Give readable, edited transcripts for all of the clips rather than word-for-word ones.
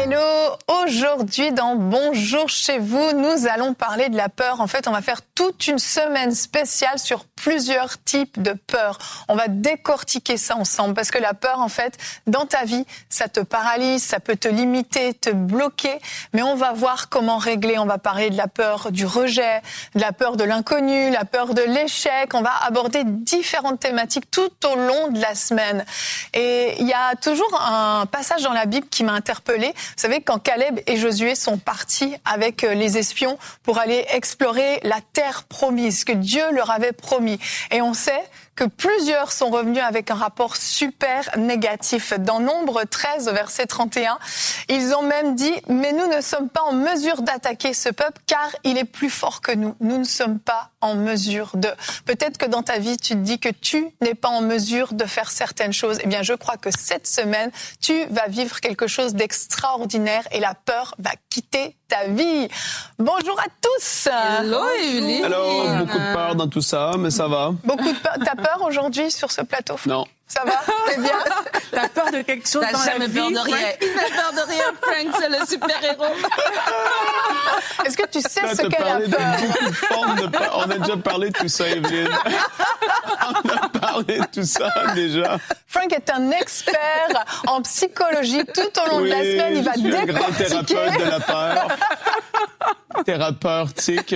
Hello, aujourd'hui dans Bonjour chez vous, nous allons parler de la peur. En fait, on va faire toute une semaine spéciale sur plusieurs types de peur. On va décortiquer ça ensemble parce que la peur, en fait, dans ta vie, ça te paralyse, ça peut te limiter, te bloquer, mais on va voir comment régler. On va parler de la peur du rejet, de la peur de l'inconnu, la peur de l'échec. On va aborder différentes thématiques tout au long de la semaine. Et il y a toujours un passage dans la Bible qui m'a interpellée. Vous savez, quand Caleb et Josué sont partis avec les espions pour aller explorer la terre promise, que Dieu leur avait promis. Et on sait que plusieurs sont revenus avec un rapport super négatif. Dans Nombre 13, verset 31, ils ont même dit « Mais nous ne sommes pas en mesure d'attaquer ce peuple car il est plus fort que nous. Nous ne sommes pas en mesure de... » Peut-être que dans ta vie, tu te dis que tu n'es pas en mesure de faire certaines choses. Eh bien, je crois que cette semaine, tu vas vivre quelque chose d'extraordinaire et la peur va quitter ta vie. Bonjour à tous. Hello, Evelyne. Alors, beaucoup de peur dans tout ça, mais ça va. Beaucoup de peur. T'as peur aujourd'hui sur ce plateau? Non. Ça va? C'est bien? T'as peur de quelque chose dans la vie? Peur de rien. Il fait peur de rien. Frank, c'est le super-héros. Est-ce que tu sais Là, ce qu'est la peur? beaucoup de formes de peur. On a déjà parlé de tout ça, Evelyne. On a parlé de tout ça déjà. Frank est un expert en psychologie. Tout au long de la semaine, il va je suis un grand décortiquer. thérapeute de la peur. Thérapeutique.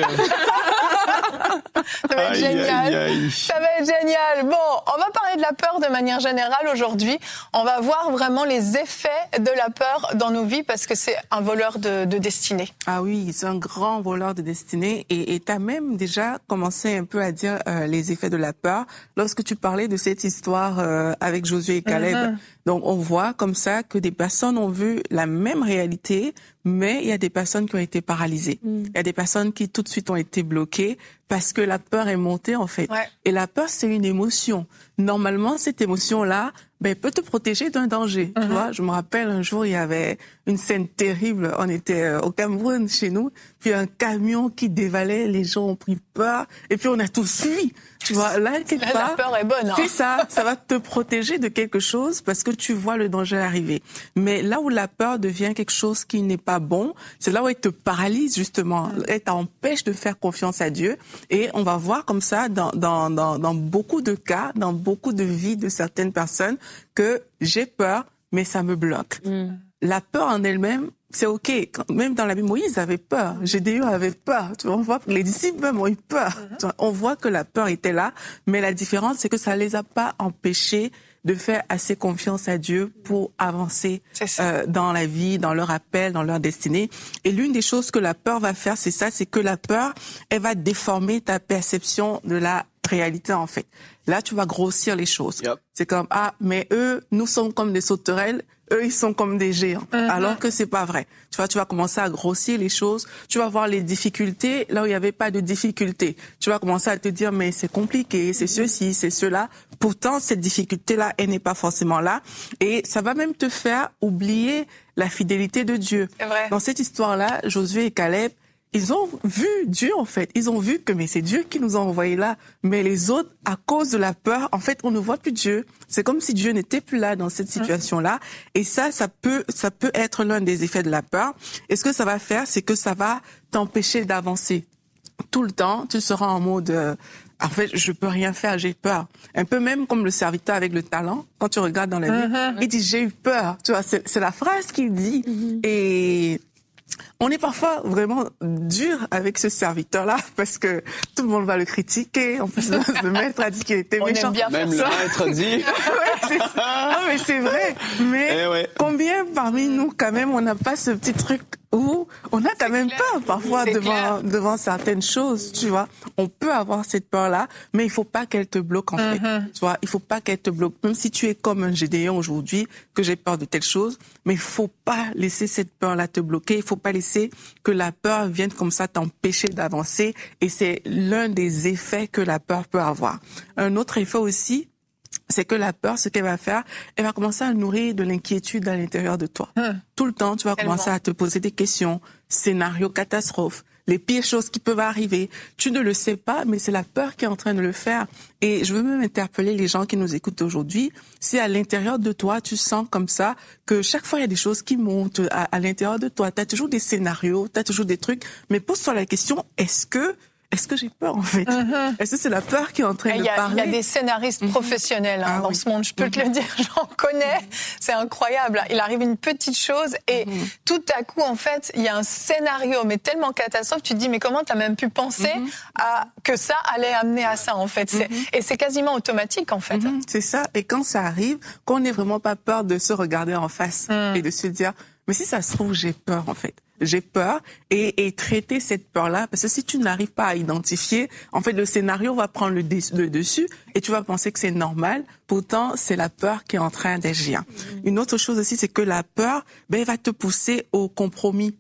Ça va être génial. Aïe, aïe. Ça va être génial. Bon, on va parler de la peur de manière générale aujourd'hui. On va voir vraiment les effets de la peur dans nos vies parce que c'est un voleur de destinée. Ah oui, c'est un grand voleur de destinée et t'as même déjà commencé un peu à dire les effets de la peur lorsque tu parlais de cette histoire avec Josué et Caleb. Donc on voit comme ça que des personnes ont vu la même réalité, mais il y a des personnes qui ont été paralysées. Il y a des personnes qui tout de suite ont été bloquées parce que la peur est montée en fait. Ouais. Et la peur, c'est une émotion. Normalement, cette émotion-là, peut te protéger d'un danger. Tu vois, je me rappelle un jour, il y avait une scène terrible. On était au Cameroun chez nous, puis un camion qui dévalait, les gens ont pris peur, et puis on a tous fui. Tu vois, là, quelque part, la peur est bonne. Hein. c'est ça va te protéger de quelque chose parce que tu vois le danger arriver. Mais là où la peur devient quelque chose qui n'est pas bon, c'est là où elle te paralyse justement, elle t'empêche de faire confiance à Dieu. Et on va voir comme ça dans beaucoup de cas, dans beaucoup de vies de certaines personnes, que j'ai peur, mais ça me bloque. La peur en elle-même, c'est OK. Même dans la Bible, Moïse avait peur. Gédéon avait peur. Tu vois, on voit que les disciples même ont eu peur. Tu vois, on voit que la peur était là, mais la différence, c'est que ça les a pas empêchés de faire assez confiance à Dieu pour avancer dans la vie, dans leur appel, dans leur destinée. Et l'une des choses que la peur va faire, c'est que la peur, elle va déformer ta perception de la réalité en fait. Là, tu vas grossir les choses. Yep. C'est comme mais eux, nous sommes comme des sauterelles, eux ils sont comme des géants. Alors que c'est pas vrai. Tu vas commencer à grossir les choses, tu vas voir les difficultés là où il y avait pas de difficultés. Tu vas commencer à te dire mais c'est compliqué, c'est ceci, c'est cela. Pourtant cette difficulté là, elle n'est pas forcément là et ça va même te faire oublier la fidélité de Dieu. C'est vrai. Dans cette histoire là, Josué et Caleb, ils ont vu Dieu, en fait. Ils ont vu que mais c'est Dieu qui nous a envoyés là. Mais les autres, à cause de la peur, en fait, on ne voit plus Dieu. C'est comme si Dieu n'était plus là dans cette situation-là. Et ça peut être l'un des effets de la peur. Et ce que ça va faire, c'est que ça va t'empêcher d'avancer. Tout le temps, tu seras en mode... en fait, je peux rien faire, j'ai peur. Un peu même comme le serviteur avec le talent. Quand tu regardes dans la Bible, il dit, j'ai eu peur. Tu vois, c'est la phrase qu'il dit. Et... on est parfois vraiment dur avec ce serviteur-là parce que tout le monde va le critiquer. En plus, le maître a dit qu'il était méchant. Même le maître dit. Ouais, c'est ça. Non, mais c'est vrai. Mais combien parmi nous, quand même, on n'a pas ce petit truc où on a quand même peur parfois devant certaines choses, tu vois. On peut avoir cette peur-là, mais il faut pas qu'elle te bloque en fait. Tu vois, il faut pas qu'elle te bloque. Même si tu es comme un Gédéon aujourd'hui, que j'ai peur de telle chose, mais il faut pas laisser cette peur-là te bloquer. Il faut pas laisser que la peur vienne comme ça t'empêcher d'avancer. Et c'est l'un des effets que la peur peut avoir. Un autre effet aussi, c'est que la peur, ce qu'elle va faire, elle va commencer à nourrir de l'inquiétude à l'intérieur de toi. Tout le temps, tu vas commencer à te poser des questions, scénario catastrophe, les pires choses qui peuvent arriver. Tu ne le sais pas, mais c'est la peur qui est en train de le faire. Et je veux même interpeller les gens qui nous écoutent aujourd'hui. Si à l'intérieur de toi, tu sens comme ça que chaque fois il y a des choses qui montent à l'intérieur de toi, tu as toujours des scénarios, tu as toujours des trucs, mais pose-toi la question, est-ce que j'ai peur, en fait? Est-ce que c'est la peur qui est en train de parler? Il y a des scénaristes professionnels dans ce monde, je peux te le dire, j'en connais, c'est incroyable. Il arrive une petite chose et tout à coup, en fait, il y a un scénario, mais tellement catastrophe, tu te dis, mais comment t'as même pu penser que ça allait amener à ça, en fait? Et c'est quasiment automatique, en fait. C'est ça, et quand ça arrive, qu'on n'ait vraiment pas peur de se regarder en face et de se dire, mais si ça se trouve, j'ai peur, en fait. J'ai peur et traiter cette peur-là, parce que si tu n'arrives pas à identifier, en fait, le scénario va prendre le dessus et tu vas penser que c'est normal. Pourtant, c'est la peur qui est en train d'agir. Une autre chose aussi, c'est que la peur, elle va te pousser au compromis.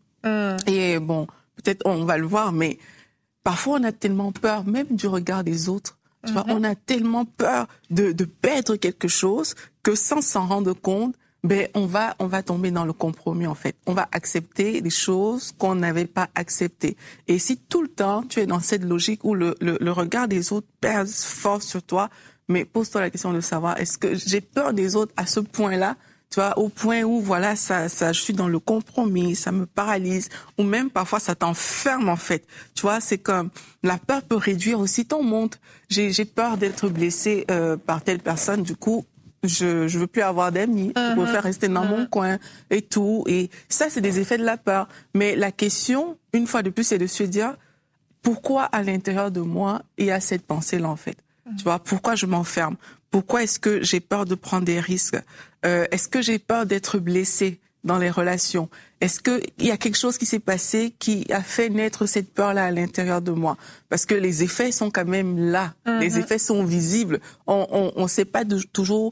Et bon, peut-être on va le voir, mais parfois on a tellement peur, même du regard des autres. Tu vois, on a tellement peur de perdre quelque chose que sans s'en rendre compte, on va tomber dans le compromis, en fait. On va accepter des choses qu'on n'avait pas acceptées. Et si tout le temps, tu es dans cette logique où le regard des autres pèse fort sur toi, mais pose-toi la question de savoir, est-ce que j'ai peur des autres à ce point-là? Tu vois, au point où, voilà, je suis dans le compromis, ça me paralyse, ou même parfois ça t'enferme, en fait. Tu vois, c'est comme, la peur peut réduire aussi ton monde. J'ai peur d'être blessée par telle personne, du coup, je veux plus avoir d'amis, je préfère rester dans mon coin et tout. Et ça, c'est des effets de la peur. Mais la question, une fois de plus, c'est de se dire, pourquoi à l'intérieur de moi, il y a cette pensée-là, en fait? Tu vois, pourquoi je m'enferme? Pourquoi est-ce que j'ai peur de prendre des risques? Est-ce que j'ai peur d'être blessée dans les relations? Est-ce qu'il y a quelque chose qui s'est passé qui a fait naître cette peur-là à l'intérieur de moi? Parce que les effets sont quand même là. Les effets sont visibles. On sait pas toujours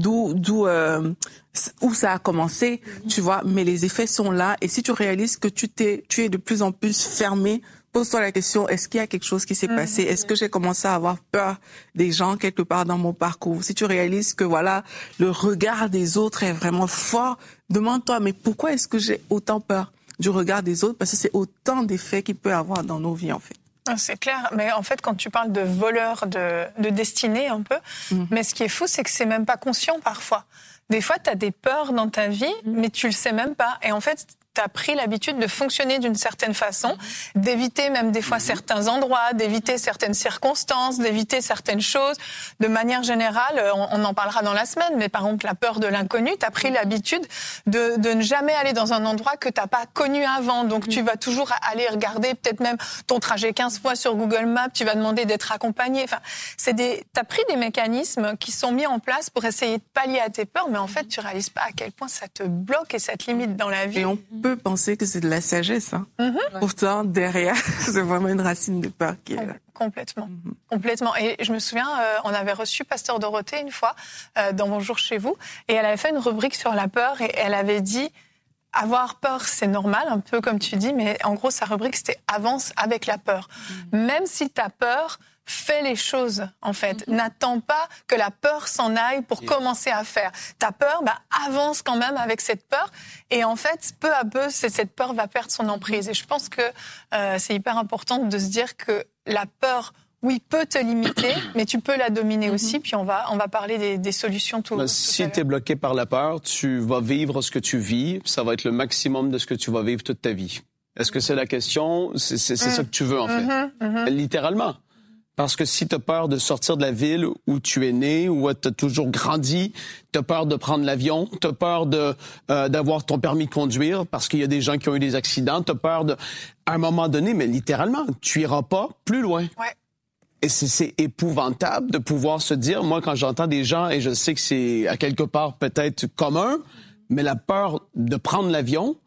où ça a commencé, tu vois, mais les effets sont là. Et si tu réalises que tu es de plus en plus fermé, pose-toi la question, est-ce qu'il y a quelque chose qui s'est passé? Est-ce que j'ai commencé à avoir peur des gens quelque part dans mon parcours? Si tu réalises que, voilà, le regard des autres est vraiment fort, demande-toi, mais pourquoi est-ce que j'ai autant peur du regard des autres? Parce que c'est autant d'effets qu'il peut avoir dans nos vies, en fait. C'est clair, mais en fait, quand tu parles de voleur de destinée, un peu, mais ce qui est fou, c'est que c'est même pas conscient parfois. Des fois, tu as des peurs dans ta vie, mais tu le sais même pas. Et en fait, tu as pris l'habitude de fonctionner d'une certaine façon, d'éviter même des fois certains endroits, d'éviter certaines circonstances, d'éviter certaines choses. De manière générale, on en parlera dans la semaine, mais par exemple la peur de l'inconnu, tu as pris l'habitude de ne jamais aller dans un endroit que tu n'as pas connu avant. Donc tu vas toujours aller regarder peut-être même ton trajet 15 fois sur Google Maps, tu vas demander d'être accompagné. Enfin, tu as pris des mécanismes qui sont mis en place pour essayer de pallier à tes peurs, mais en fait tu réalises pas à quel point ça te bloque et ça te limite dans la vie. Et on peut penser que c'est de la sagesse, hein. Pourtant, derrière, c'est vraiment une racine de peur qui est là. Complètement. Complètement. Et je me souviens, on avait reçu Pasteur Dorothée une fois dans Bonjour chez vous, et elle avait fait une rubrique sur la peur, et elle avait dit avoir peur, c'est normal, un peu comme tu dis, mais en gros, sa rubrique, c'était avance avec la peur. Même si tu as peur, fais les choses, en fait. N'attends pas que la peur s'en aille pour commencer à faire. T'as peur, avance quand même avec cette peur. Et en fait, peu à peu, cette peur va perdre son emprise. Et je pense que c'est hyper important de se dire que la peur, oui, peut te limiter, mais tu peux la dominer aussi. Puis on va parler des solutions tout à l'heure. Si tu es bloqué par la peur, tu vas vivre ce que tu vis. Ça va être le maximum de ce que tu vas vivre toute ta vie. Est-ce que c'est la question? C'est ça que tu veux, en fait. Littéralement. Parce que si tu as peur de sortir de la ville où tu es né, où tu as toujours grandi, tu as peur de prendre l'avion, tu as peur d'avoir ton permis de conduire parce qu'il y a des gens qui ont eu des accidents, tu as peur à un moment donné, mais littéralement, tu iras pas plus loin. Ouais. Et c'est épouvantable de pouvoir se dire, moi, quand j'entends des gens, et je sais que c'est à quelque part peut-être commun, mais la peur de prendre l'avion,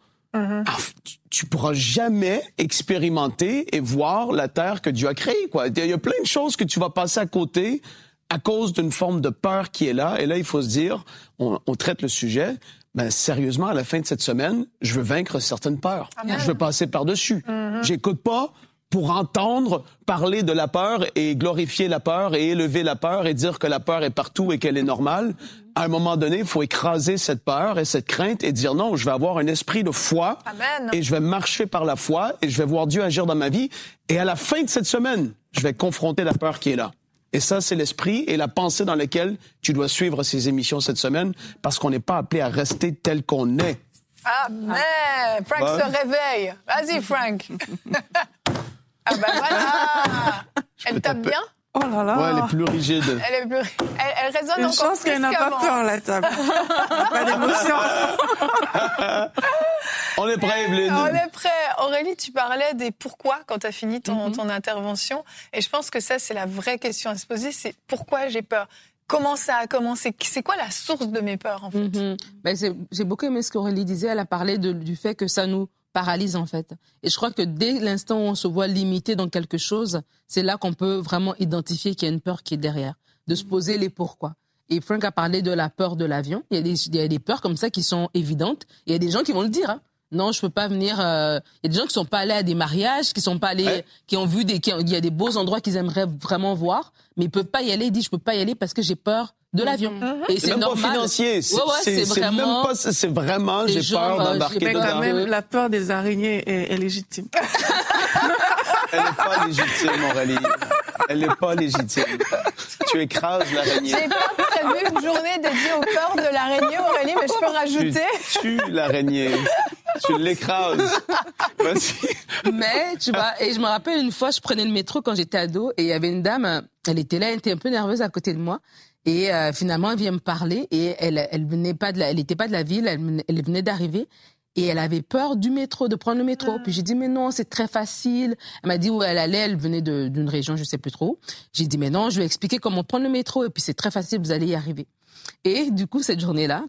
tu pourras jamais expérimenter et voir la terre que Dieu a créée, quoi. Il y a plein de choses que tu vas passer à côté à cause d'une forme de peur qui est là. Et là, il faut se dire, on traite le sujet, sérieusement, à la fin de cette semaine, je veux vaincre certaines peurs. Je veux passer par-dessus. J'écoute pas pour entendre parler de la peur et glorifier la peur et élever la peur et dire que la peur est partout et qu'elle est normale. À un moment donné, il faut écraser cette peur et cette crainte et dire non, je vais avoir un esprit de foi. Amen. Et je vais marcher par la foi et je vais voir Dieu agir dans ma vie. Et à la fin de cette semaine, je vais confronter la peur qui est là. Et ça, c'est l'esprit et la pensée dans laquelle tu dois suivre ces émissions cette semaine parce qu'on n'est pas appelé à rester tel qu'on est. Amen. Frank se réveille. Vas-y, Frank. Ah ben voilà. Elle tape bien? Oh là là. Ouais, elle est plus rigide. Elle résonne Une encore chance plus qu'elle n'a pas qu'avant. peur, la table. Pas d'émotion. On est prêts, Evelyne? On est prêts. Aurélie, tu parlais des pourquoi quand tu as fini ton intervention. Et je pense que ça, c'est la vraie question à se poser. C'est pourquoi j'ai peur? Comment ça a commencé? C'est quoi la source de mes peurs, en fait? J'ai beaucoup aimé ce qu'Aurélie disait. Elle a parlé du fait que ça nous paralyse, en fait. Et je crois que dès l'instant où on se voit limité dans quelque chose, c'est là qu'on peut vraiment identifier qu'il y a une peur qui est derrière. De se poser les pourquoi. Et Frank a parlé de la peur de l'avion. Il y a des peurs comme ça qui sont évidentes. Il y a des gens qui vont le dire, hein. Non, je peux pas venir. Il y a des gens qui sont pas allés à des mariages, qui sont pas allés, qui ont vu il y a des beaux endroits qu'ils aimeraient vraiment voir, mais ils peuvent pas y aller. Ils disent, je peux pas y aller parce que j'ai peur de l'avion. Et c'est même normal. pas financier. C'est vraiment. Même pas, c'est vraiment, j'ai peur d'embarquer Mais dedans. quand même, la peur des araignées est légitime. Elle n'est pas légitime, Aurélie. Elle n'est pas légitime. Tu écrases l'araignée. J'ai pas prévu une journée dédiée aux peurs de l'araignée, Aurélie, mais je peux rajouter. Tu tues l'araignée. Tu l'écrases. Vas-y. Mais, tu vois, et je me rappelle une fois, je prenais le métro quand j'étais ado, et il y avait une dame, elle était là, elle était un peu nerveuse à côté de moi, et finalement, elle vient me parler, et elle venait pas elle était pas de la ville, elle venait d'arriver, et elle avait peur du métro, de prendre le métro. Puis j'ai dit, mais non, c'est très facile. Elle m'a dit où elle allait, elle venait d'une région, je sais plus trop. J'ai dit, mais non, je vais expliquer comment prendre le métro, et puis c'est très facile, vous allez y arriver. Et du coup, cette journée-là,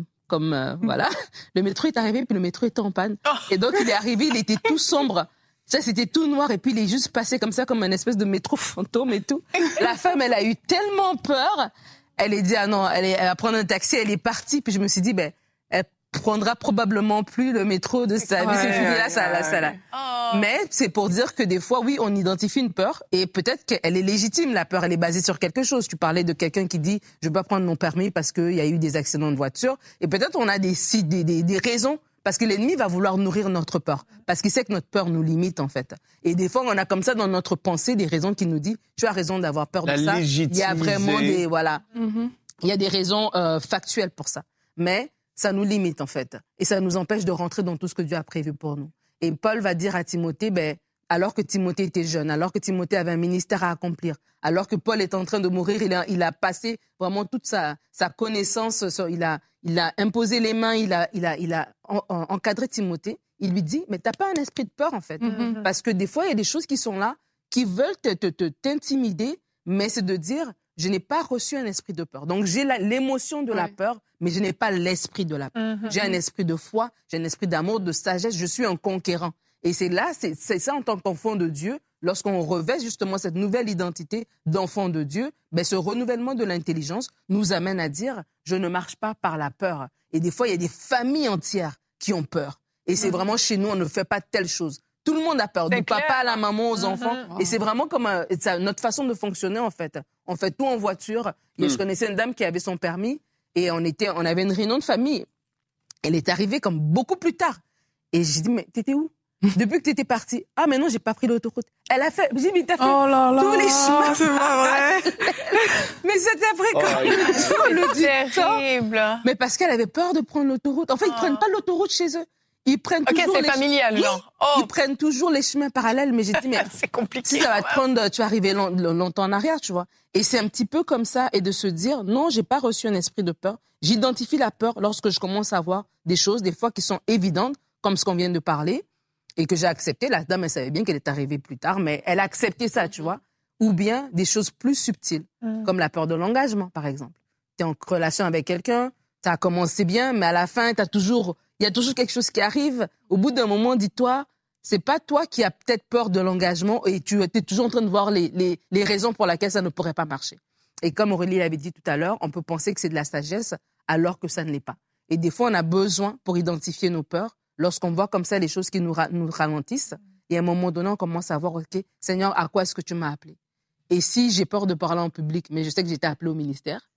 voilà, le métro est arrivé, puis le métro était en panne. Et donc, il est arrivé, il était tout sombre. Ça, c'était tout noir, et puis il est juste passé comme ça, comme une espèce de métro fantôme et tout. La femme, elle a eu tellement peur, elle a dit, ah non, elle va prendre un taxi, elle est partie, puis je me suis dit, elle prendra probablement plus le métro de sa vie, c'est fini là, ça là. Mais c'est pour dire que des fois, oui, on identifie une peur et peut-être qu'elle est légitime, la peur, elle est basée sur quelque chose. Tu parlais de quelqu'un qui dit, je veux pas prendre mon permis parce qu'il y a eu des accidents de voiture. Et peut-être on a des raisons parce que l'ennemi va vouloir nourrir notre peur. Parce qu'il sait que notre peur nous limite, en fait. Et des fois, on a comme ça dans notre pensée des raisons qui nous disent, tu as raison d'avoir peur de ça. Il y a vraiment il y a des raisons factuelles pour ça. Mais ça nous limite, en fait. Et ça nous empêche de rentrer dans tout ce que Dieu a prévu pour nous. Et Paul va dire à Timothée, alors que Timothée était jeune, alors que Timothée avait un ministère à accomplir, alors que Paul est en train de mourir, il a passé vraiment toute sa connaissance, il a imposé les mains, il a encadré Timothée. Il lui dit, mais t'as pas un esprit de peur, en fait. Parce que des fois, il y a des choses qui sont là, qui veulent t'intimider, mais c'est de dire, je n'ai pas reçu un esprit de peur. Donc, j'ai l'émotion de la peur, mais je n'ai pas l'esprit de la peur. J'ai un esprit de foi, j'ai un esprit d'amour, de sagesse, je suis un conquérant. Et c'est ça en tant qu'enfant de Dieu, lorsqu'on revêt justement cette nouvelle identité d'enfant de Dieu, ce renouvellement de l'intelligence nous amène à dire, je ne marche pas par la peur. Et des fois, il y a des familles entières qui ont peur. Et c'est vraiment chez nous, on ne fait pas telle chose. Tout le monde a peur, du papa à la maman, aux enfants. Et c'est vraiment comme notre façon de fonctionner, en fait. On fait tout en voiture. Et je connaissais une dame qui avait son permis et on avait une réunion de famille. Elle est arrivée comme beaucoup plus tard. Et j'ai dit, mais t'étais où? Depuis que t'étais partie. Ah, mais non, j'ai pas pris l'autoroute. Elle a fait, j'ai dit, mais t'as fait tous les chemins. C'est pas vrai. Mais c'était après C'est terrible. Mais parce qu'elle avait peur de prendre l'autoroute. En fait, ils prennent pas l'autoroute chez eux. Ils prennent toujours c'est familial, genre. Ils prennent toujours les chemins parallèles, mais j'ai dit, mais c'est compliqué. Si ça va te prendre, tu vas arriver longtemps en arrière, tu vois. Et c'est un petit peu comme ça, et de se dire, non, j'ai pas reçu un esprit de peur. J'identifie la peur lorsque je commence à voir des choses, des fois qui sont évidentes, comme ce qu'on vient de parler, et que j'ai accepté. La dame, elle savait bien qu'elle est arrivée plus tard, mais elle a accepté ça, tu vois. Ou bien des choses plus subtiles, comme la peur de l'engagement, par exemple. Tu es en relation avec quelqu'un, ça a commencé bien, mais à la fin, il y a toujours quelque chose qui arrive. Au bout d'un moment, dis-toi, c'est pas toi qui as peut-être peur de l'engagement et tu es toujours en train de voir les raisons pour lesquelles ça ne pourrait pas marcher. Et comme Aurélie l'avait dit tout à l'heure, on peut penser que c'est de la sagesse alors que ça ne l'est pas. Et des fois, on a besoin, pour identifier nos peurs, lorsqu'on voit comme ça les choses qui nous ralentissent, Et à un moment donné, on commence à voir, OK, Seigneur, à quoi est-ce que tu m'as appelé? Et si j'ai peur de parler en public, mais je sais que j'étais appelé au ministère,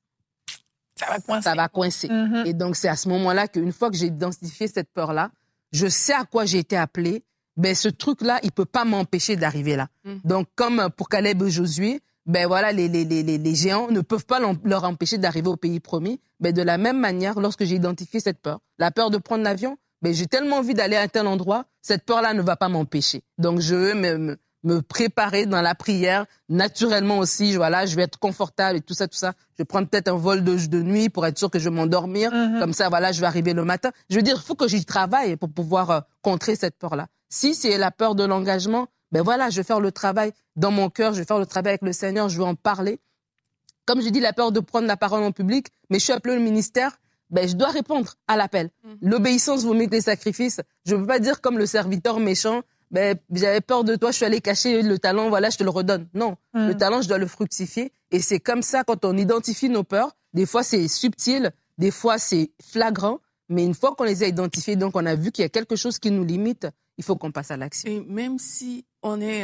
ça va coincer. Mm-hmm. Et donc, c'est à ce moment-là qu'une fois que j'ai identifié cette peur-là, je sais à quoi j'ai été appelé, ben, ce truc-là, il peut pas m'empêcher d'arriver là. Donc, comme pour Caleb et Josué, ben voilà, les géants ne peuvent pas leur empêcher d'arriver au pays promis. Ben, de la même manière, lorsque j'ai identifié cette peur, la peur de prendre l'avion, ben, j'ai tellement envie d'aller à un tel endroit, cette peur-là ne va pas m'empêcher. Donc, je veux me préparer dans la prière, naturellement aussi, voilà, je vais être confortable et tout ça. Je vais prendre peut-être un vol de nuit pour être sûr que je vais m'endormir. Comme ça, voilà, je vais arriver le matin. Je veux dire, il faut que j'y travaille pour pouvoir contrer cette peur-là. Si c'est la peur de l'engagement, ben voilà, je vais faire le travail dans mon cœur, je vais faire le travail avec le Seigneur, je vais en parler. Comme je dis, la peur de prendre la parole en public, mais je suis appelé au ministère, ben je dois répondre à l'appel. L'obéissance vaut mieux que les sacrifices. Je ne peux pas dire comme le serviteur méchant, ben j'avais peur de toi, je suis allé cacher le talent, voilà, je te le redonne. Non, le talent, je dois le fructifier. Et c'est comme ça, quand on identifie nos peurs, des fois c'est subtil, des fois c'est flagrant, mais une fois qu'on les a identifiées, donc on a vu qu'il y a quelque chose qui nous limite, il faut qu'on passe à l'action. Et même si on est,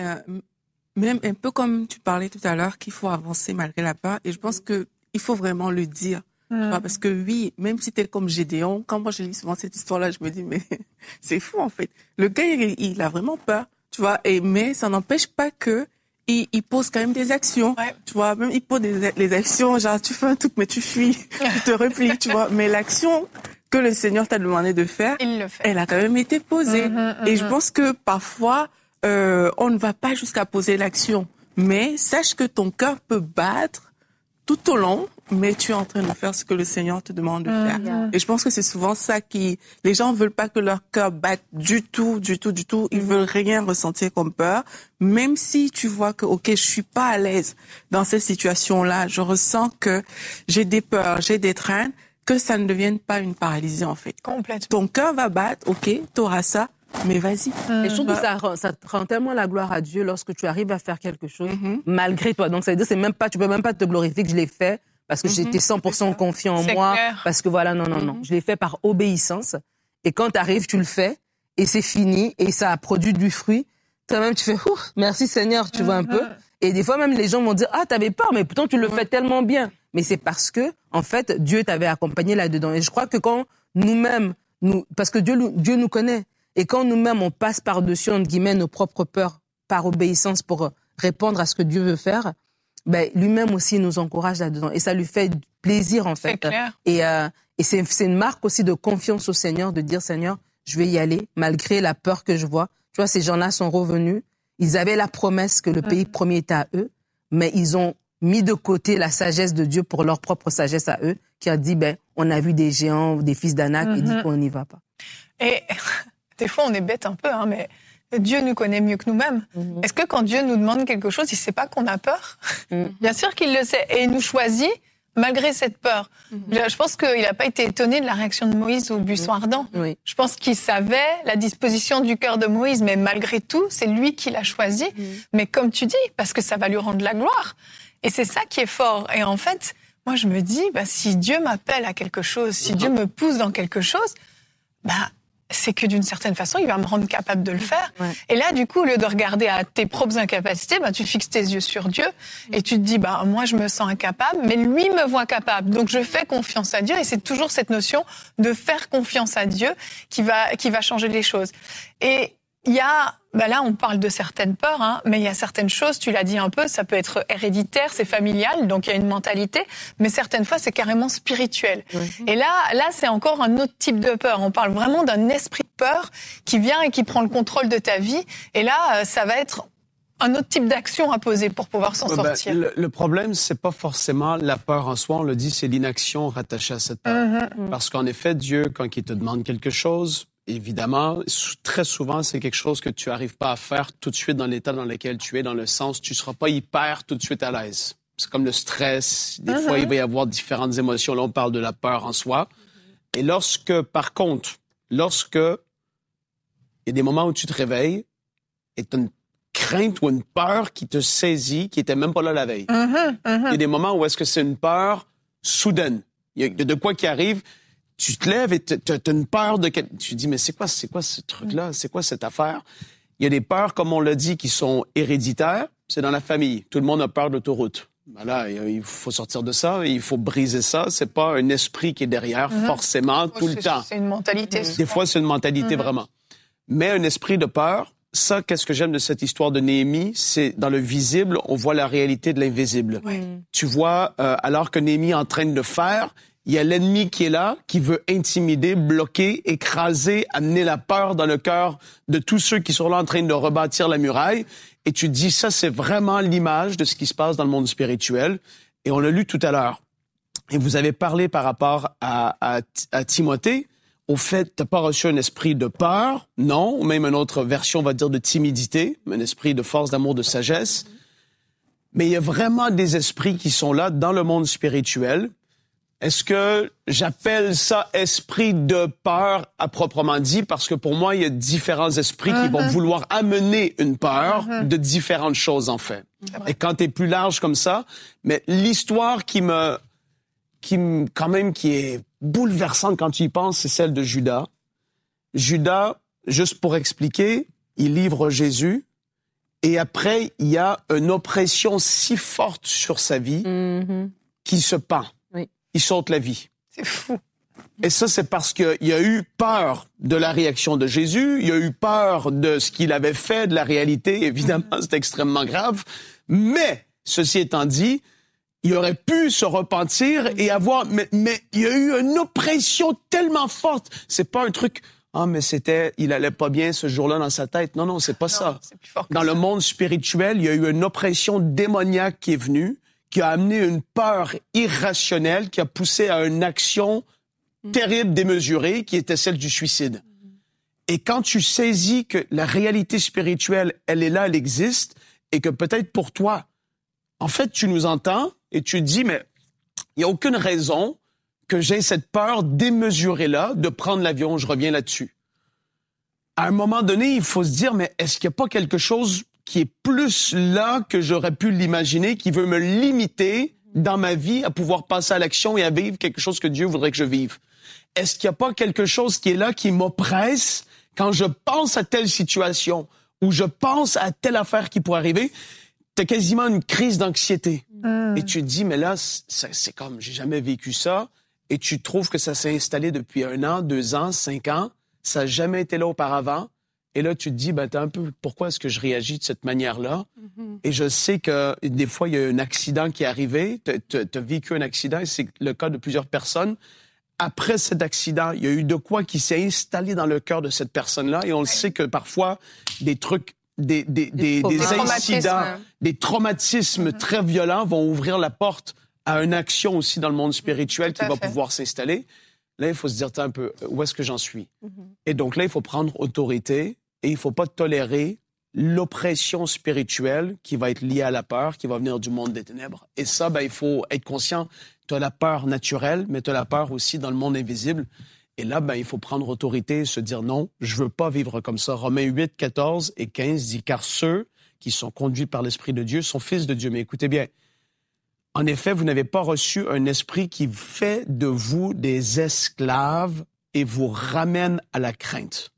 même un peu comme tu parlais tout à l'heure, qu'il faut avancer malgré la peur, et je pense que il faut vraiment le dire. Tu vois, parce que oui, même si t'es comme Gédéon, quand moi je lis souvent cette histoire-là, je me dis, mais c'est fou en fait. Le gars, il a vraiment peur, tu vois, mais ça n'empêche pas que il pose quand même des actions, tu vois, même il pose les actions, genre tu fais un truc mais tu fuis, tu te replies, tu vois, mais l'action que le Seigneur t'a demandé de faire, il le fait. Elle a quand même été posée. Et je pense que parfois, on ne va pas jusqu'à poser l'action. Mais sache que ton cœur peut battre tout au long, mais tu es en train de faire ce que le Seigneur te demande de faire. Et je pense que c'est souvent ça les gens veulent pas que leur cœur batte du tout. Ils veulent rien ressentir comme peur. Même si tu vois que, OK, je suis pas à l'aise dans cette situation-là, je ressens que j'ai des peurs, j'ai des craintes, que ça ne devienne pas une paralysie, en fait. Complètement. Ton cœur va battre, OK, t'auras ça, mais vas-y. Et je trouve que ça rend tellement la gloire à Dieu lorsque tu arrives à faire quelque chose malgré toi. Donc ça veut dire tu peux même pas te glorifier que je l'ai fait parce que j'étais 100% confiant en moi, clair. parce que voilà, non. Je l'ai fait par obéissance. Et quand tu arrives, tu le fais et c'est fini et ça a produit du fruit. Toi-même, tu fais merci Seigneur, tu vois un peu. Et des fois même les gens vont dire t'avais peur, mais pourtant tu le fais tellement bien. Mais c'est parce que en fait Dieu t'avait accompagné là-dedans. Et je crois que quand nous-mêmes, parce que Dieu nous connaît. Et quand nous-mêmes, on passe par-dessus, entre guillemets, nos propres peurs, par obéissance pour répondre à ce que Dieu veut faire, ben, lui-même aussi nous encourage là-dedans. Et ça lui fait plaisir, en fait. C'est clair. Et c'est une marque aussi de confiance au Seigneur, de dire, Seigneur, je vais y aller, malgré la peur que je vois. Tu vois, ces gens-là sont revenus. Ils avaient la promesse que le pays promis était à eux, mais ils ont mis de côté la sagesse de Dieu pour leur propre sagesse à eux, qui a dit, on a vu des géants, des fils d'Anak, et dit qu'on n'y va pas. Et des fois, on est bête un peu, mais Dieu nous connaît mieux que nous-mêmes. Est-ce que quand Dieu nous demande quelque chose, il ne sait pas qu'on a peur? Bien sûr qu'il le sait. Et il nous choisit malgré cette peur. Je pense qu'il n'a pas été étonné de la réaction de Moïse au buisson ardent. Oui. Je pense qu'il savait la disposition du cœur de Moïse, mais malgré tout, c'est lui qui l'a choisi. Mais comme tu dis, parce que ça va lui rendre la gloire. Et c'est ça qui est fort. Et en fait, moi, je me dis, si Dieu m'appelle à quelque chose, si Dieu me pousse dans quelque chose, c'est que d'une certaine façon, il va me rendre capable de le faire. Et là, du coup, au lieu de regarder à tes propres incapacités, tu fixes tes yeux sur Dieu et tu te dis, moi, je me sens incapable, mais lui me voit capable. Donc, je fais confiance à Dieu et c'est toujours cette notion de faire confiance à Dieu qui va changer les choses. Et il y a, là, on parle de certaines peurs, mais il y a certaines choses, tu l'as dit un peu, ça peut être héréditaire, c'est familial, donc il y a une mentalité, mais certaines fois, c'est carrément spirituel. Et là, c'est encore un autre type de peur. On parle vraiment d'un esprit de peur qui vient et qui prend le contrôle de ta vie. Et là, ça va être un autre type d'action à poser pour pouvoir s'en sortir. Le problème, c'est pas forcément la peur en soi. On le dit, c'est l'inaction rattachée à cette peur. Parce qu'en effet, Dieu, quand il te demande quelque chose, évidemment, très souvent, c'est quelque chose que tu n'arrives pas à faire tout de suite dans l'état dans lequel tu es, dans le sens, tu ne seras pas hyper tout de suite à l'aise. C'est comme le stress. Des fois, il va y avoir différentes émotions. Là, on parle de la peur en soi. Et par contre, il y a des moments où tu te réveilles et tu as une crainte ou une peur qui te saisit, qui n'était même pas là la veille. Il y a des moments où est-ce que c'est une peur soudaine. Il y a de quoi qui arrive. Tu te lèves et t'as une peur de... Tu te dis, mais c'est quoi ce truc-là? C'est quoi cette affaire? Il y a des peurs, comme on l'a dit, qui sont héréditaires. C'est dans la famille. Tout le monde a peur de l'autoroute. Voilà, il faut sortir de ça, il faut briser ça. C'est pas un esprit qui est derrière, forcément, tout le temps. C'est une mentalité. Des fois, c'est une mentalité, vraiment. Mais un esprit de peur, ça, qu'est-ce que j'aime de cette histoire de Néhémie, c'est dans le visible, on voit la réalité de l'invisible. Tu vois, alors que Néhémie est en train de faire, il y a l'ennemi qui est là, qui veut intimider, bloquer, écraser, amener la peur dans le cœur de tous ceux qui sont là en train de rebâtir la muraille. Et tu te dis, ça, c'est vraiment l'image de ce qui se passe dans le monde spirituel. Et on l'a lu tout à l'heure. Et vous avez parlé par rapport à Timothée, au fait, t'as pas reçu un esprit de peur, non, ou même une autre version, on va dire, de timidité, un esprit de force, d'amour, de sagesse. Mais il y a vraiment des esprits qui sont là dans le monde spirituel. Est-ce que j'appelle ça esprit de peur à proprement dit? Parce que pour moi, il y a différents esprits qui vont vouloir amener une peur de différentes choses, en fait. Et quand t'es plus large comme ça, mais l'histoire qui est bouleversante quand tu y penses, c'est celle de Judas. Judas, juste pour expliquer, il livre Jésus et après, il y a une oppression si forte sur sa vie qu'il se pend. Il saute la vie. C'est fou. Et ça, c'est parce qu'il y a eu peur de la réaction de Jésus, il y a eu peur de ce qu'il avait fait, de la réalité. Évidemment, c'est extrêmement grave. Mais, ceci étant dit, il aurait pu se repentir et avoir... Mais il y a eu une oppression tellement forte. C'est pas un truc... Ah, mais il allait pas bien ce jour-là dans sa tête. Non, c'est pas ça. C'est plus fort que dans ça. le monde spirituel, il y a eu une oppression démoniaque qui est venue, qui a amené une peur irrationnelle, qui a poussé à une action terrible, démesurée, qui était celle du suicide. Et quand tu saisis que la réalité spirituelle, elle est là, elle existe, et que peut-être pour toi, en fait, tu nous entends et tu te dis, mais il n'y a aucune raison que j'ai cette peur démesurée-là de prendre l'avion. Je reviens là-dessus. À un moment donné, il faut se dire, mais est-ce qu'il n'y a pas quelque chose qui est plus là que j'aurais pu l'imaginer, qui veut me limiter dans ma vie à pouvoir passer à l'action et à vivre quelque chose que Dieu voudrait que je vive? Est-ce qu'il n'y a pas quelque chose qui est là, qui m'oppresse quand je pense à telle situation ou je pense à telle affaire qui pourrait arriver? T'as quasiment une crise d'anxiété. Et tu te dis, mais là, c'est comme, j'ai jamais vécu ça. Et tu trouves que ça s'est installé depuis 1 an, 2 ans, 5 ans. Ça n'a jamais été là auparavant. Et là, tu te dis, ben, pourquoi est-ce que je réagis de cette manière-là? Et je sais que des fois, il y a un accident qui est arrivé. T'as vécu un accident, et c'est le cas de plusieurs personnes. Après cet accident, il y a eu de quoi qui s'est installé dans le cœur de cette personne-là. Et on le sait que parfois, des trucs, des incidents, des traumatismes très violents vont ouvrir la porte à une action aussi dans le monde spirituel qui va pouvoir s'installer. Là, il faut se dire, un peu, où est-ce que j'en suis? Et donc là, il faut prendre autorité et il ne faut pas tolérer l'oppression spirituelle qui va être liée à la peur, qui va venir du monde des ténèbres. Et ça, il faut être conscient. Tu as la peur naturelle, mais tu as la peur aussi dans le monde invisible. Et là, il faut prendre autorité et se dire, non, je veux pas vivre comme ça. Romains 8, 14 et 15 dit, car ceux qui sont conduits par l'Esprit de Dieu sont fils de Dieu. Mais écoutez bien, en effet, vous n'avez pas reçu un esprit qui fait de vous des esclaves et vous ramène à la crainte.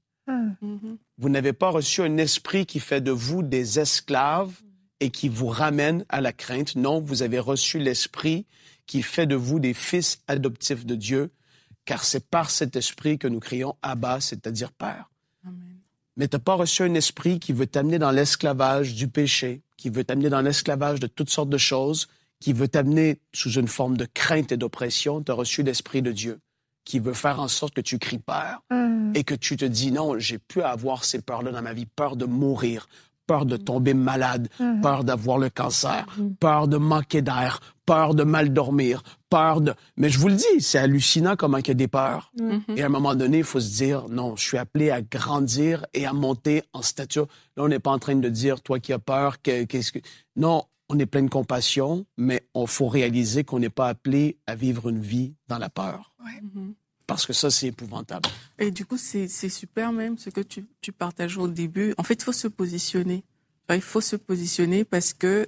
Vous n'avez pas reçu un esprit qui fait de vous des esclaves et qui vous ramène à la crainte. Non, vous avez reçu l'esprit qui fait de vous des fils adoptifs de Dieu, car c'est par cet esprit que nous crions Abba, c'est-à-dire Père. Amen. Mais tu n'as pas reçu un esprit qui veut t'amener dans l'esclavage du péché, qui veut t'amener dans l'esclavage de toutes sortes de choses, qui veut t'amener sous une forme de crainte et d'oppression. Tu as reçu l'Esprit de Dieu qui veut faire en sorte que tu cries peur et que tu te dis non, j'ai plus à avoir ces peurs-là dans ma vie, peur de mourir, peur de tomber malade, peur d'avoir le cancer, peur de manquer d'air, peur de mal dormir, peur de... Mais je vous le dis, c'est hallucinant comment il y a des peurs. Et à un moment donné, il faut se dire, non, je suis appelé à grandir et à monter en stature. Là, on n'est pas en train de dire, toi qui as peur, qu'est-ce que... Non, on est plein de compassion, mais il faut réaliser qu'on n'est pas appelé à vivre une vie dans la peur. Ouais. Parce que ça, c'est épouvantable. Et du coup, c'est super même ce que tu partages au début. En fait, il faut se positionner. Il faut se positionner parce que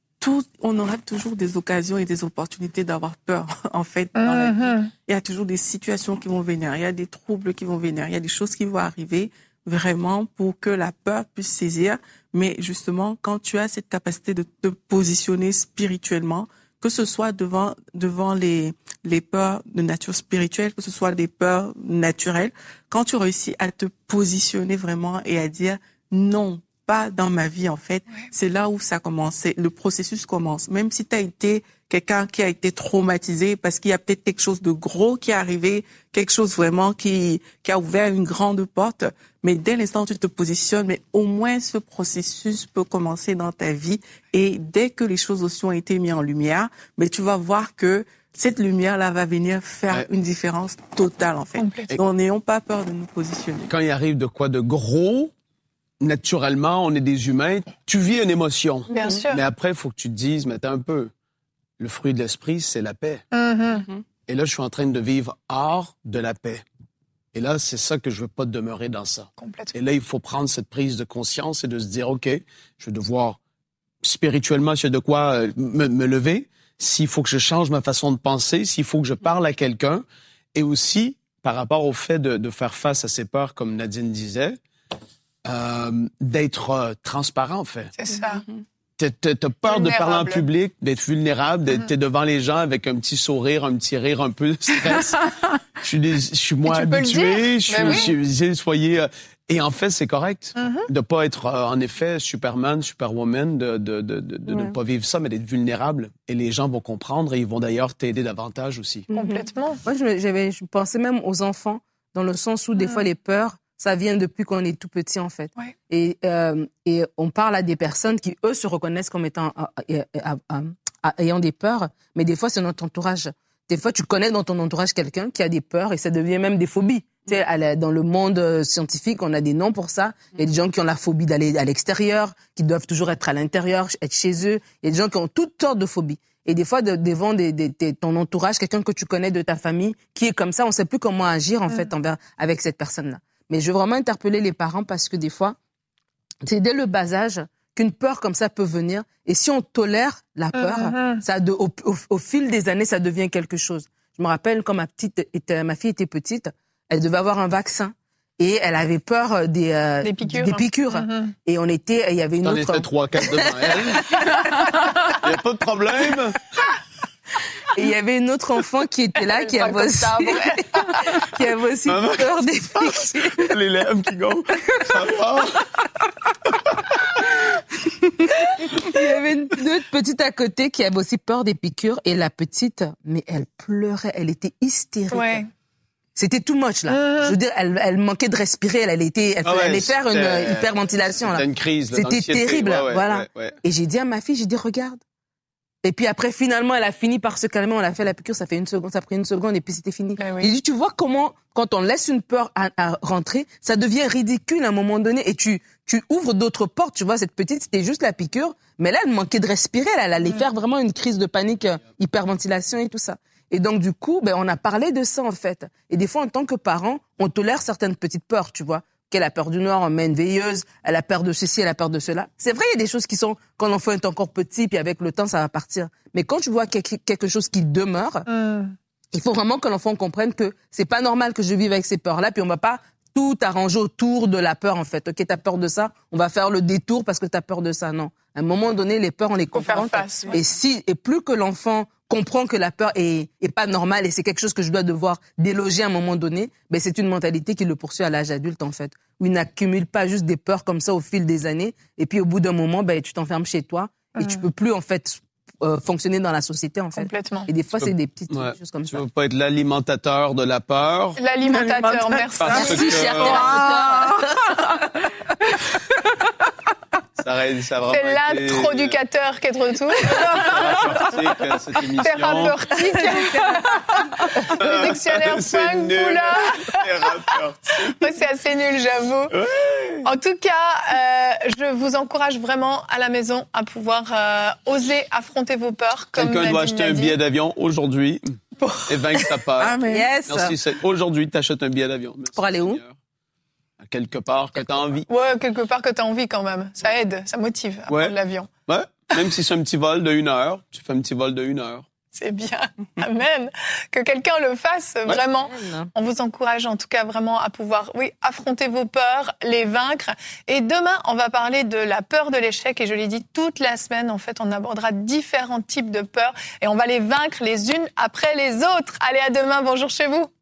on aura toujours des occasions et des opportunités d'avoir peur, en fait, dans la vie. Il y a toujours des situations qui vont venir, il y a des troubles qui vont venir, il y a des choses qui vont arriver. vraiment pour que la peur puisse saisir. Mais justement, quand tu as cette capacité de te positionner spirituellement, que ce soit devant les peurs de nature spirituelle, que ce soit des peurs naturelles, quand tu réussis à te positionner vraiment et à dire non, pas dans ma vie en fait, c'est là où ça commence, le processus commence. Même si tu as été quelqu'un qui a été traumatisé parce qu'il y a peut-être quelque chose de gros qui est arrivé, quelque chose vraiment qui a ouvert une grande porte, mais dès l'instant où tu te positionnes, mais au moins ce processus peut commencer dans ta vie et dès que les choses aussi ont été mises en lumière, mais tu vas voir que cette lumière-là va venir faire une différence totale en fait. Donc n'ayons pas peur de nous positionner. Quand il arrive de quoi de gros, naturellement, on est des humains, tu vis une émotion. Bien sûr. Mais après, il faut que tu te dises, mais attends un peu, le fruit de l'esprit, c'est la paix. Et là, je suis en train de vivre hors de la paix. Et là, c'est ça que je veux pas demeurer dans ça. Complètement. Et là, il faut prendre cette prise de conscience et de se dire, OK, je vais devoir spirituellement, s'il y a de quoi me lever, s'il faut que je change ma façon de penser, s'il faut que je parle à quelqu'un, et aussi, par rapport au fait de faire face à ces peurs, comme Nadine disait, d'être transparent, en fait. C'est ça. T'as peur de parler en public, d'être vulnérable, d'être devant les gens avec un petit sourire, un petit rire, un peu de stress. Je suis moins habitué. Soyez. Et en fait, c'est correct de pas être en effet Superman, Superwoman, de ne pas vivre ça, mais d'être vulnérable. Et les gens vont comprendre et ils vont d'ailleurs t'aider davantage aussi. Complètement. Moi, je pensais même aux enfants, dans le sens où des fois les peurs, ça vient depuis qu'on est tout petit, en fait. Ouais. Et on parle à des personnes qui, eux, se reconnaissent comme étant ayant des peurs, mais des fois, c'est notre entourage. Des fois, tu connais dans ton entourage quelqu'un qui a des peurs et ça devient même des phobies. Tu sais, dans le monde scientifique, on a des noms pour ça. Il y a des gens qui ont la phobie d'aller à l'extérieur, qui doivent toujours être à l'intérieur, être chez eux. Il y a des gens qui ont toutes sortes de phobies. Et des fois, devant ton entourage, quelqu'un que tu connais de ta famille, qui est comme ça, on ne sait plus comment agir, en fait, avec cette personne-là. Mais je veux vraiment interpeller les parents parce que des fois, c'est dès le bas âge qu'une peur comme ça peut venir. Et si on tolère la peur, au fil des années, ça devient quelque chose. Je me rappelle quand ma fille était petite, elle devait avoir un vaccin et elle avait peur des piqûres. Et il y avait une autre. T'en étais 3-4 devant elle. Il n'y a pas de problème. Et il y avait une autre enfant qui était là, qui avait aussi peur des piqûres. Les lèvres qui gonflent. Ça va. Il y avait une autre petite à côté qui avait aussi peur des piqûres. Et la petite, mais elle pleurait, elle était hystérique. Ouais. C'était too much, là. Je veux dire, elle manquait de respirer, elle allait faire une hyperventilation, là. C'était une crise, c'était terrible, voilà. Ouais. Et j'ai dit à ma fille, regarde. Et puis après, finalement, elle a fini par se calmer. On a fait la piqûre, ça a pris une seconde et puis c'était fini. Oui. J'ai dit, tu vois comment, quand on laisse une peur à rentrer, ça devient ridicule à un moment donné et tu ouvres d'autres portes. Tu vois, cette petite, c'était juste la piqûre, mais là, elle manquait de respirer. Elle allait faire vraiment une crise de panique, hyperventilation et tout ça. Et donc, du coup, on a parlé de ça, en fait. Et des fois, en tant que parent, on tolère certaines petites peurs, tu vois. Qu'elle a peur du noir, on met une veilleuse, elle a peur de ceci, elle a peur de cela. C'est vrai, il y a des choses qui sont, quand l'enfant est encore petit, puis avec le temps, ça va partir. Mais quand tu vois quelque chose qui demeure, il faut vraiment que l'enfant comprenne que c'est pas normal que je vive avec ces peurs-là, puis on va pas tout arranger autour de la peur, en fait. Ok, t'as peur de ça, on va faire le détour parce que t'as peur de ça. Non. À un moment donné, les peurs, on les confronte. Et plus que l'enfant comprend que la peur est pas normale et c'est quelque chose que je dois devoir déloger à un moment donné, c'est une mentalité qui le poursuit à l'âge adulte, en fait. Où il n'accumule pas juste des peurs comme ça au fil des années. Et puis, au bout d'un moment, tu t'enfermes chez toi et tu peux plus, en fait, fonctionner dans la société, en fait. Complètement. Et des fois, c'est des petites choses comme ça. Tu veux pas être l'alimentateur de la peur. L'alimentateur, merci. Merci, cher thérapeute. C'est l'introducateur qui est de retour. Thérapeutique. Le dictionnaire Punk-Poula. C'est assez nul, j'avoue. Ouais. En tout cas, je vous encourage vraiment à la maison à pouvoir oser affronter vos peurs. Quelqu'un doit acheter un billet d'avion aujourd'hui et vaincre ta peur. Ah, mais yes. Merci. Aujourd'hui, tu achètes un billet d'avion. Merci, pour aller où? Quelque part que tu as envie. Ouais, quelque part que tu as envie quand même. Ça aide, ça motive à prendre l'avion. Ouais, même si c'est un petit vol de 1 heure, tu fais un petit vol de 1 heure. C'est bien. Amen. Que quelqu'un le fasse vraiment. On vous encourage en tout cas vraiment à pouvoir, affronter vos peurs, les vaincre. Et demain, on va parler de la peur de l'échec. Et je l'ai dit, toute la semaine, en fait, on abordera différents types de peurs et on va les vaincre les unes après les autres. Allez, à demain. Bonjour chez vous.